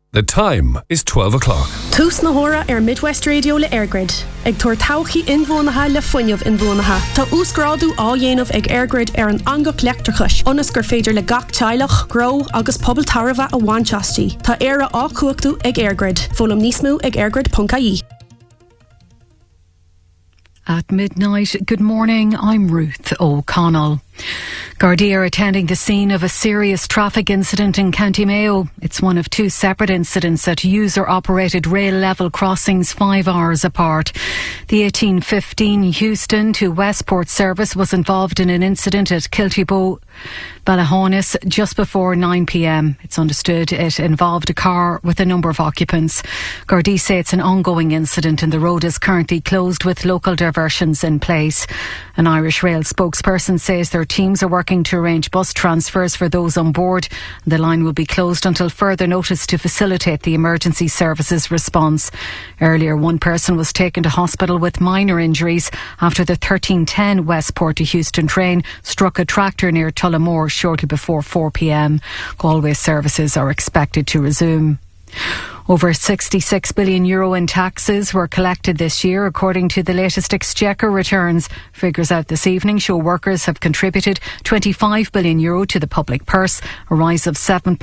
The time is 12 o'clock. Tús na hora Midwest Radio le Airgrid. Ag tuair tauchaí inmhónatha le fuinneamh inmhónatha. Tá úsgrádu á dhéanamh ag Airgrid an angach leachtrachais. Onas gur féidir le gach teilech, gró agus pobl tarbha a bhainteastí. Tá éire á cuachtú ag Airgrid. Fólam níos mó ag airgrid.ie. At midnight, good morning, I'm Ruth O'Connell. Gardaí are attending the scene of a serious traffic incident in County Mayo. It's one of two separate incidents at user-operated rail-level crossings 5 hours apart. The 1815 Houston to Westport service was involved in an incident at Kiltybow, Ballahonis just before 9 p.m. It's understood it involved a car with a number of occupants. Gardaí say it's an ongoing incident and the road is currently closed with local diversions in place. An Irish Rail spokesperson says their teams are working to arrange bus transfers for those on board. The line will be closed until further notice to facilitate the emergency services response. Earlier, one person was taken to hospital with minor injuries after the 1310 Westport to Houston train struck a tractor near Tullamore shortly before 4 p.m. Galway services are expected to resume. Over €66 billion in taxes were collected this year, according to the latest Exchequer returns. Figures out this evening show workers have contributed €25 billion to the public purse, a rise of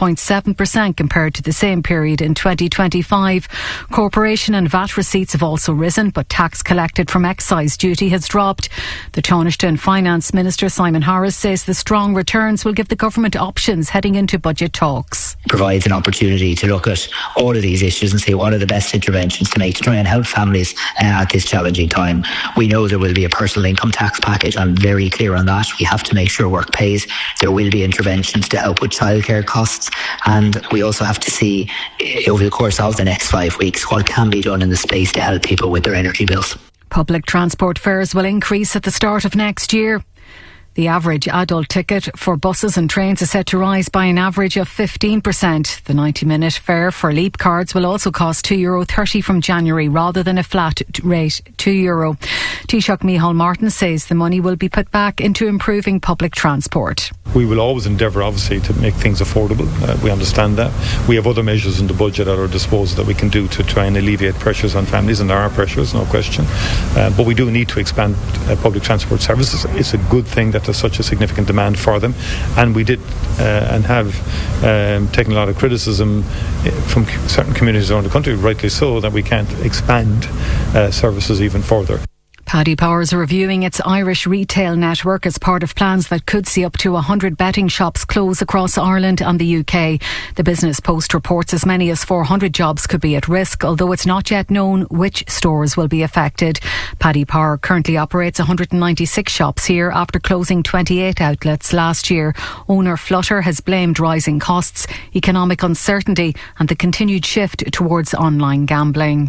7.7% compared to the same period in 2025. Corporation and VAT receipts have also risen, but tax collected from excise duty has dropped. The Taoiseach Finance Minister Simon Harris says the strong returns will give the government options heading into budget talks. Provides an opportunity to look at all of these issues and see what are the best interventions to make to try and help families at this challenging time. We know there will be a personal income tax package. I'm very clear on that. We have to make sure work pays. There will be interventions to help with childcare costs, and we also have to see over the course of the next 5 weeks what can be done in the space to help people with their energy bills. Public transport fares will increase at the start of next year. The average adult ticket for buses and trains is set to rise by an average of 15%. The 90-minute fare for Leap cards will also cost €2.30 from January rather than a flat rate, €2. Taoiseach Micheál Martin says the money will be put back into improving public transport. We will always endeavour, obviously, to make things affordable. We understand that. We have other measures in the budget at our disposal that we can do to try and alleviate pressures on families, and there are pressures, no question. But we do need to expand public transport services. It's a good thing that there's such a significant demand for them, and we did and have taken a lot of criticism from certain communities around the country, rightly so, that we can't expand services even further. Paddy Power is reviewing its Irish retail network as part of plans that could see up to 100 betting shops close across Ireland and the UK. The Business Post reports as many as 400 jobs could be at risk, although it's not yet known which stores will be affected. Paddy Power currently operates 196 shops here after closing 28 outlets last year. Owner Flutter has blamed rising costs, economic uncertainty and the continued shift towards online gambling.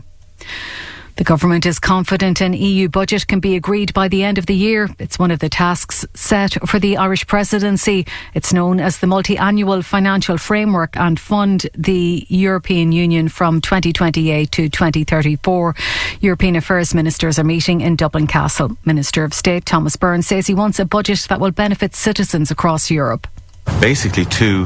The government is confident an EU budget can be agreed by the end of the year. It's one of the tasks set for the Irish presidency. It's known as the Multi-Annual Financial Framework and fund the European Union from 2028 to 2034. European Affairs ministers are meeting in Dublin Castle. Minister of State Thomas Byrne says he wants a budget that will benefit citizens across Europe. Basically two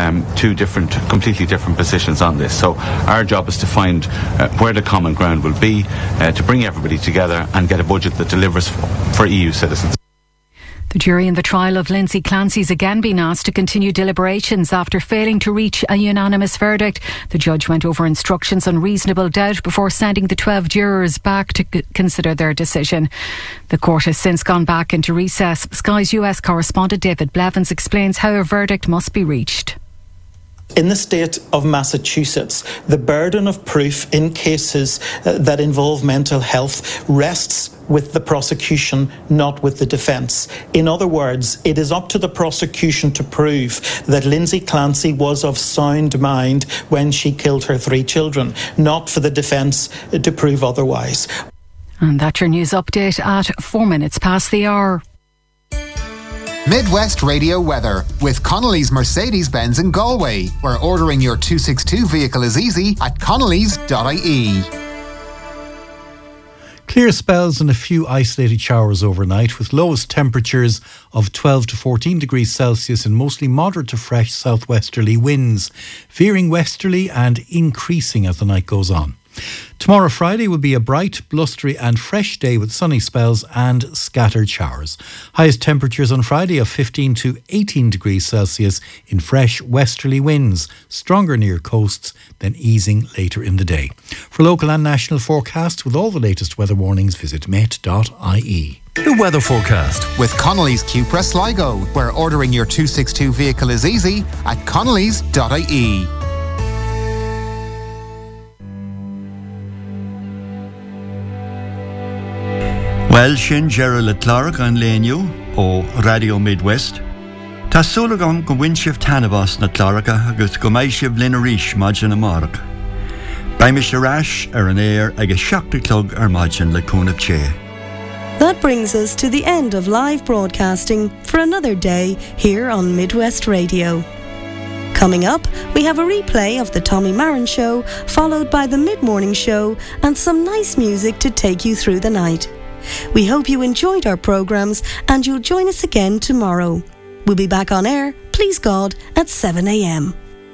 completely different positions on this. So our job is to find where the common ground will be, to bring everybody together and get a budget that delivers for EU citizens. The jury in the trial of Lindsay Clancy has again been asked to continue deliberations after failing to reach a unanimous verdict. The judge went over instructions on reasonable doubt before sending the 12 jurors back to consider their decision. The court has since gone back into recess. Sky's US correspondent David Blevins explains how a verdict must be reached. In the state of Massachusetts, the burden of proof in cases that involve mental health rests with the prosecution, not with the defence. In other words, it is up to the prosecution to prove that Lindsay Clancy was of sound mind when she killed her 3 children, not for the defence to prove otherwise. And that's your news update at 4 minutes past the hour. Midwest Radio weather with Connolly's Mercedes-Benz in Galway, where ordering your 262 vehicle is easy at connellys.ie. Clear spells and a few isolated showers overnight, with lowest temperatures of 12 to 14 degrees Celsius and mostly moderate to fresh southwesterly winds, veering westerly and increasing as the night goes on. Tomorrow, Friday, will be a bright, blustery and fresh day with sunny spells and scattered showers. Highest temperatures on Friday of 15 to 18 degrees Celsius in fresh westerly winds, stronger near coasts, then easing later in the day. For local and national forecasts with all the latest weather warnings, visit met.ie. The weather forecast with Connolly's Cupra Sligo, where ordering your 262 vehicle is easy at connellys.ie. Well, sin Gerald le Clark an léniu ó Radio Midwest. Tá súlagan go bhain sibh tanabas na Clarka agus go mbeidh sibh linn arís maidin na marach. Baim is arás an air agus seachta clog maidin le cúnamh té. That brings us to the end of live broadcasting for another day here on Midwest Radio. Coming up, we have a replay of the Tommy Marin Show, followed by the mid-morning show and some nice music to take you through the night. We hope you enjoyed our programmes and you'll join us again tomorrow. We'll be back on air, please God, at 7 a.m.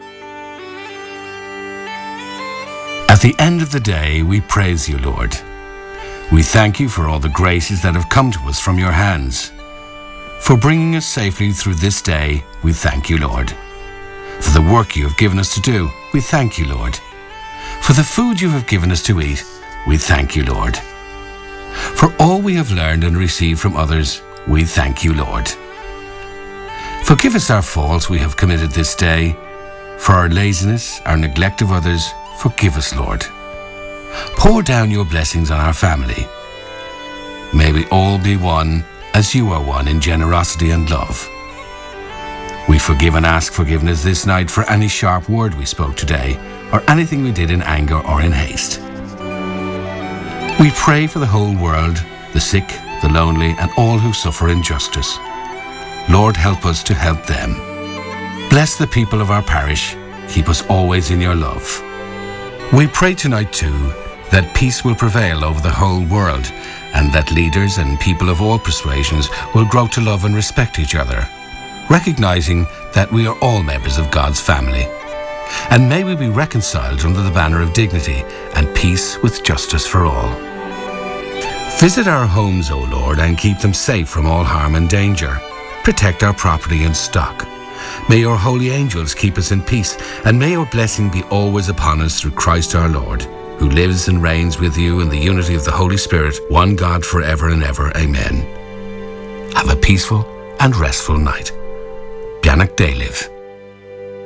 At the end of the day, we praise you, Lord. We thank you for all the graces that have come to us from your hands. For bringing us safely through this day, we thank you, Lord. For the work you have given us to do, we thank you, Lord. For the food you have given us to eat, we thank you, Lord. For all we have learned and received from others, we thank you, Lord. Forgive us our faults we have committed this day. For our laziness, our neglect of others, forgive us, Lord. Pour down your blessings on our family. May we all be one as you are one in generosity and love. We forgive and ask forgiveness this night for any sharp word we spoke today or anything we did in anger or in haste. We pray for the whole world, the sick, the lonely, and all who suffer injustice. Lord, help us to help them. Bless the people of our parish. Keep us always in your love. We pray tonight too that peace will prevail over the whole world and that leaders and people of all persuasions will grow to love and respect each other, recognizing that we are all members of God's family. And may we be reconciled under the banner of dignity and peace with justice for all. Visit our homes, O Lord, and keep them safe from all harm and danger. Protect our property and stock. May your holy angels keep us in peace, and may your blessing be always upon us through Christ our Lord, who lives and reigns with you in the unity of the Holy Spirit, one God forever and ever. Amen. Have a peaceful and restful night. Beannach Day live.